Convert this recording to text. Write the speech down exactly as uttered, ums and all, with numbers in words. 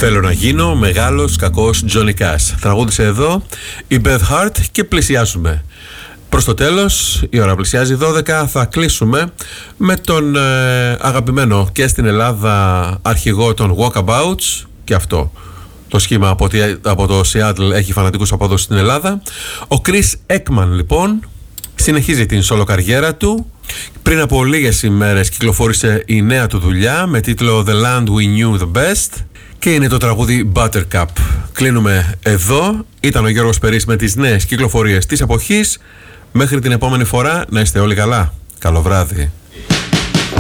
Θέλω να γίνω μεγάλος κακός Johnny Cash. Τραγούδισε εδώ η Beth Hart και πλησιάζουμε. Προς το τέλος, η ώρα πλησιάζει δώδεκα, θα κλείσουμε με τον ε, αγαπημένο και στην Ελλάδα αρχηγό των Walkabouts, και αυτό το σχήμα από, από το Seattle έχει φανατικούς απόδοση στην Ελλάδα. Ο Chris Ekman λοιπόν συνεχίζει την solo καριέρα του. Πριν από λίγες ημέρες κυκλοφόρησε η νέα του δουλειά με τίτλο The Land We Knew The Best και είναι το τραγούδι Buttercup. Κλείνουμε εδώ. Ήταν ο Γιώργος Περής με τις νέες κυκλοφορίες της εποχής. Μέχρι την επόμενη φορά να είστε όλοι καλά. Καλό βράδυ.